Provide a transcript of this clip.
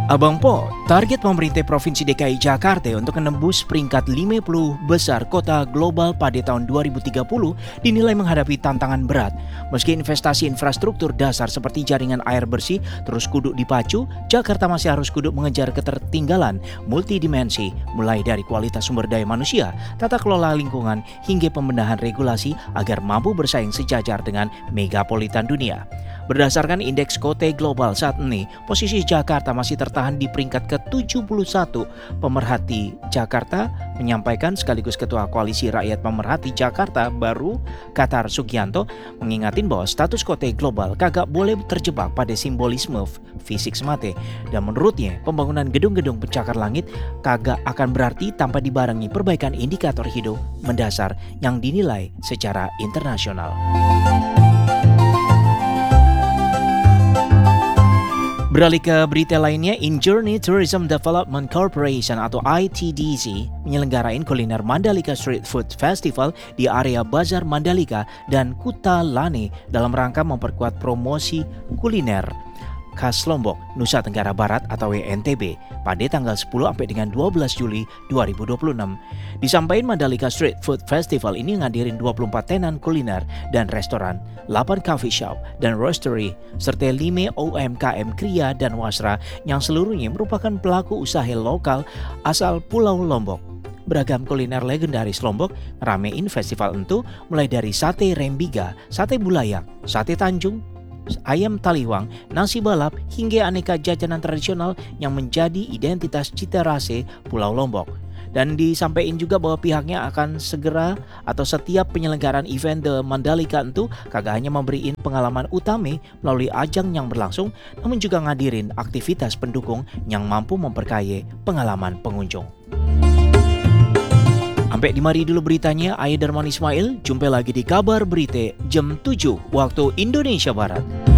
Abang Po, target pemerintah Provinsi DKI Jakarta untuk menembus peringkat 50 besar kota global pada tahun 2030 dinilai menghadapi tantangan berat. Meski investasi infrastruktur dasar seperti jaringan air bersih terus kudu dipacu, Jakarta masih harus kudu mengejar ketertinggalan multidimensi, mulai dari kualitas sumber daya manusia, tata kelola lingkungan, hingga pembenahan regulasi agar mampu bersaing sejajar dengan megapolitan dunia. Berdasarkan indeks kota global saat ini, posisi Jakarta masih tertahan di peringkat ke-71. Pemerhati Jakarta menyampaikan sekaligus Ketua Koalisi Rakyat Pemerhati Jakarta Baru, Katar Sugianto, mengingatin bahwa status kota global kagak boleh terjebak pada simbolisme fisik semata. Dan menurutnya, pembangunan gedung-gedung pencakar langit kagak akan berarti tanpa dibarengi perbaikan indikator hidup mendasar yang dinilai secara internasional. Beralih ke berita lainnya, Injourney Tourism Development Corporation atau ITDC menyelenggarain kuliner Mandalika Street Food Festival di area Bazar Mandalika dan Kuta Lane dalam rangka memperkuat promosi kuliner khas Lombok, Nusa Tenggara Barat atau NTB pada tanggal 10 sampai dengan 12 Juli 2026. Disampaikan Mandalika Street Food Festival ini ngadirin 24 tenan kuliner dan restoran, 8 coffee shop dan roastery, serta 5 UMKM Kria dan Wasra yang seluruhnya merupakan pelaku usaha lokal asal Pulau Lombok. Beragam kuliner legendaris Lombok ngeramein festival itu, mulai dari sate rembiga, sate bulayak, sate Tanjung, ayam taliwang, nasi balap, hingga aneka jajanan tradisional yang menjadi identitas cita rasa Pulau Lombok. Dan disampaikan juga bahwa pihaknya akan segera atau setiap penyelenggaraan event The Mandalika itu kagak hanya memberiin pengalaman utama melalui ajang yang berlangsung, namun juga ngadirin aktivitas pendukung yang mampu memperkaya pengalaman pengunjung. Sampai di mari dulu beritanya, Aya Darman Ismail. Jumpa lagi di kabar berita jam 7 waktu Indonesia Barat.